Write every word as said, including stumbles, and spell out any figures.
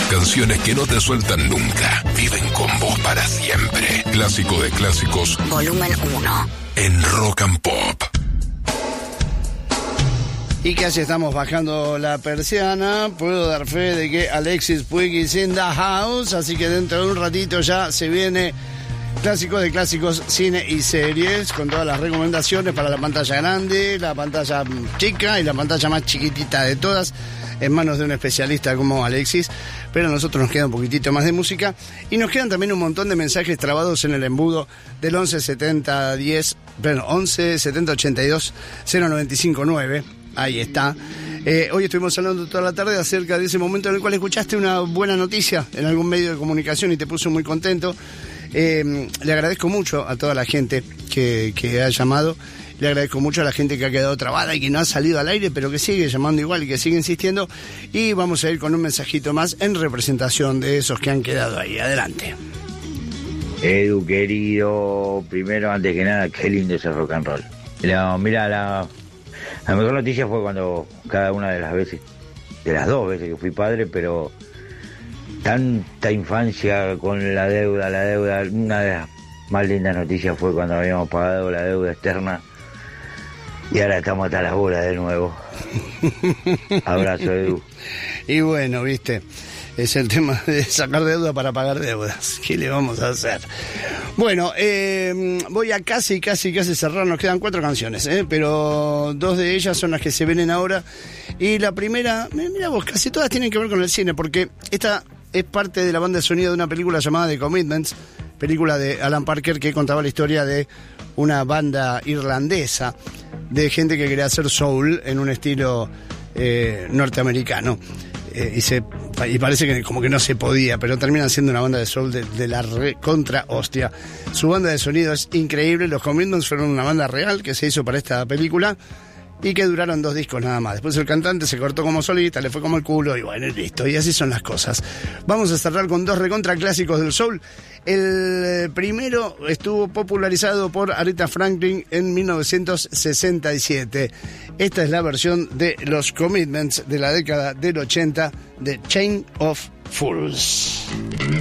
Canciones que no te sueltan nunca. Viven con vos para siempre. Clásico de clásicos. Volumen uno. En Rock and Pop. Y casi estamos bajando la persiana. Puedo dar fe de que Alexis Puig is in the house. Así que dentro de un ratito ya se viene Clásicos de Clásicos, cine y series, con todas las recomendaciones para la pantalla grande, la pantalla chica y la pantalla más chiquitita de todas, en manos de un especialista como Alexis. Pero a nosotros nos queda un poquitito más de música y nos quedan también un montón de mensajes trabados en el embudo del once setenta diez, bueno, once setenta ochenta y dos cero noventa y cinco nueve. Ahí está. Eh, hoy estuvimos hablando toda la tarde acerca de ese momento en el cual escuchaste una buena noticia en algún medio de comunicación y te puso muy contento. Eh, le agradezco mucho a toda la gente que, que ha llamado. Le agradezco mucho a la gente que ha quedado trabada y que no ha salido al aire, pero que sigue llamando igual y que sigue insistiendo. Y vamos a ir con un mensajito más en representación de esos que han quedado ahí. Adelante. Edu, querido, primero, antes que nada, qué lindo ese rock and roll. La, mira, la, la mejor noticia fue cuando cada una de las veces, de las dos veces que fui padre, pero tanta infancia con la deuda, la deuda, una de las más lindas noticias fue cuando habíamos pagado la deuda externa y ahora estamos hasta las bolas de nuevo. Abrazo, Edu. Y bueno, viste, es el tema de sacar deuda para pagar deudas. ¿Qué le vamos a hacer? Bueno, eh, voy a casi, casi, casi cerrar. Nos quedan cuatro canciones, ¿eh? Pero dos de ellas son las que se vienen ahora. Y la primera, mira vos, casi todas tienen que ver con el cine, porque esta es parte de la banda de sonido de una película llamada The Commitments, película de Alan Parker que contaba la historia de una banda irlandesa de gente que quería hacer soul en un estilo eh, norteamericano. Eh, y, se, y parece que como que no se podía, pero terminan siendo una banda de soul de, de la re contra hostia. Su banda de sonido es increíble. Los Commitments fueron una banda real que se hizo para esta película y que duraron dos discos nada más. Después el cantante se cortó como solista, le fue como el culo y bueno, listo, y así son las cosas. Vamos a cerrar con dos recontra clásicos del soul. El primero estuvo popularizado por Aretha Franklin en mil novecientos sesenta y siete. Esta es la versión de los Commitments de la década del ochenta, de Chain of Fools.